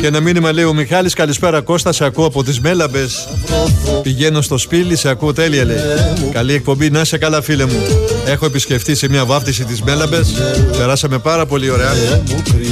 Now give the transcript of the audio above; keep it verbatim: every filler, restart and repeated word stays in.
Και ένα μήνυμα λέει ο Μιχάλης: καλησπέρα Κώστα, σε ακούω από τις Μέλαμπες. Πηγαίνω στο σπίτι, σε ακούω τέλεια, λέει. Καλή εκπομπή, να είσαι καλά, φίλε μου. Έχω επισκεφτεί σε μια βάφτιση της Μέλαμπες. Περάσαμε πάρα πολύ ωραία.